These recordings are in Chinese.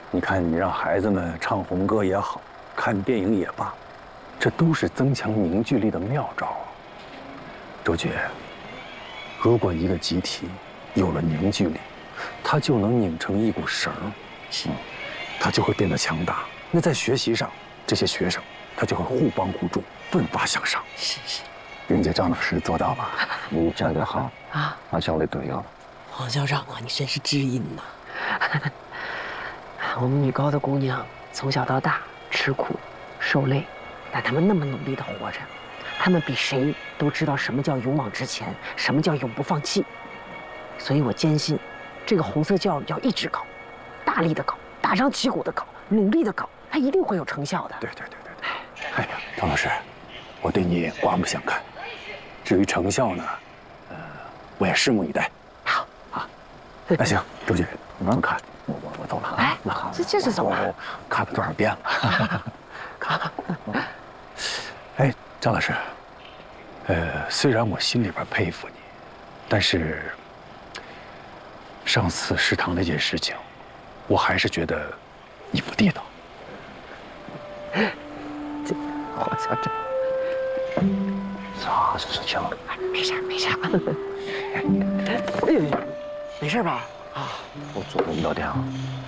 你看，你让孩子们唱红歌也好，看电影也罢，这都是增强凝聚力的妙招啊。周觉，如果一个集体有了凝聚力，它就能拧成一股绳，它就会变得强大。那在学习上，这些学生他就会互帮互助，奋发向上。 是。 人家张老师做到了，你教得好啊，把教的都有。 黄校长啊，你真是知音呐！我们女高的姑娘从小到大吃苦受累，但她们那么努力地活着，她们比谁都知道什么叫勇往直前，什么叫永不放弃。所以我坚信，这个红色教育要一直搞，大力的搞，大张旗鼓的搞，努力的搞，它一定会有成效的。 对。哎呀，张老师，我对你刮目相看。至于成效呢，我也拭目以待。 好啊，那行，周姐，你们看，我走了。 哎，那好，这是走了。 看了多少遍了？看。哎，张老师，虽然我心里边佩服你，但是上次食堂那件事情，我还是觉得你不地道。 这黄校长， 啥子事情？ 没事。没事吧？啊， 我做不到的啊。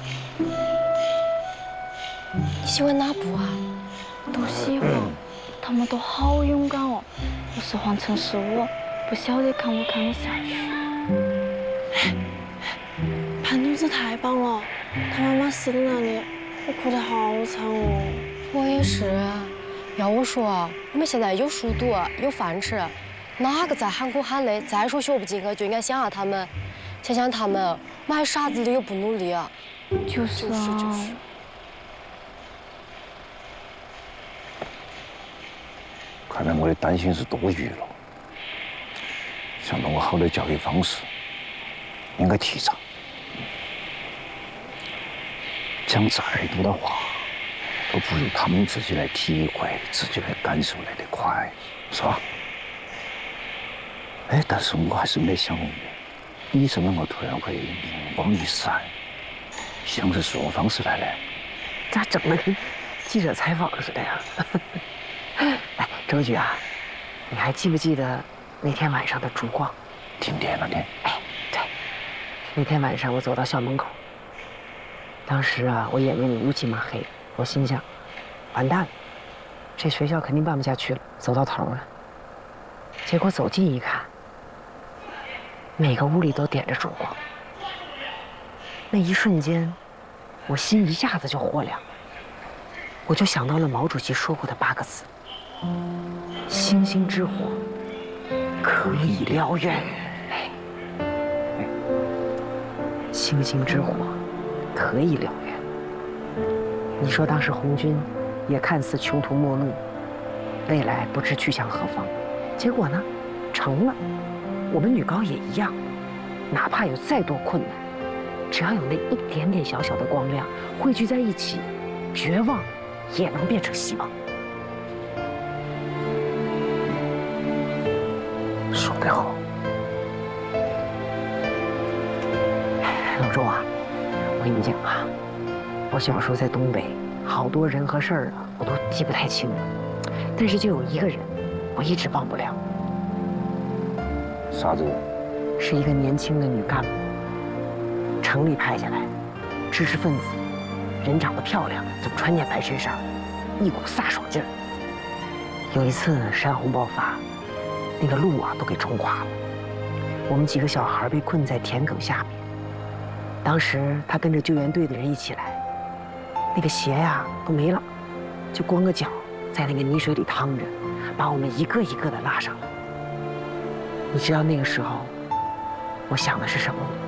你喜欢哪部啊？ 都喜欢，他们都好勇敢哦。我是换成是我，不晓得看不看得下去。 潘女士太棒了，她妈妈死在那里，我哭得好惨哦。 我也是，要我说，我们现在有书读，有饭吃，哪个再喊苦喊累，再说学不进去，就应该想下他们，想想他们，我还啥子理由不努力啊？ 就是啊。 看来我的担心是多余了。想到我好的教育方式，应该提倡。讲再多的话，都不如他们自己来体会、自己来感受来得快，是吧？哎，但是我还是没想明白，你怎么我突然会灵光一闪，想是什么方式来的？ 咋整的跟记者采访似的呀？哎，周局啊，你还记不记得那天晚上的烛光？ 停电那天。 哎，对，那天晚上我走到校门口，当时啊，我眼睛里乌漆嘛黑，我心想，完蛋了，这学校肯定办不下去了，走到头了。结果走近一看，每个屋里都点着烛光。那一瞬间，我心一下子就豁亮，我就想到了毛主席说过的8个字：星星之火可以燎原。星星之火可以燎原。你说当时红军也看似穷途末路，未来不知去向何方，结果呢，成了。我们女高也一样，哪怕有再多困难，只要有那一点点小小的光亮汇聚在一起，绝望也能变成希望。 说得好。 老周啊，我跟你讲啊，我小时候在东北，好多人和事儿啊，我都记不太清了，但是就有一个人，我一直忘不了。 啥子？ 是一个年轻的女干部，城里派下来，知识分子，人长得漂亮，总穿件白衬衫，一股飒爽劲儿。有一次山洪爆发，那个路啊都给冲垮了，我们几个小孩被困在田埂下面。当时他跟着救援队的人一起来，那个鞋呀都没了，就光个脚在那个泥水里趟着，把我们一个一个的拉上来。你知道那个时候我想的是什么吗？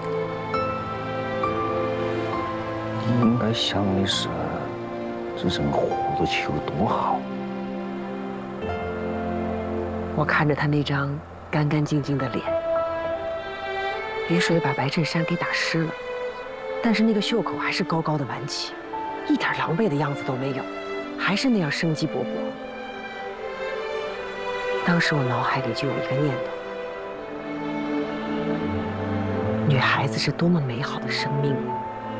你应该想的是，这人活得起有多好。 我看着他那张干干净净的脸，雨水把白衬衫给打湿了，但是那个袖口还是高高的挽起，一点狼狈的样子都没有，还是那样生机勃勃。当时我脑海里就有一个念头：女孩子是多么美好的生命啊！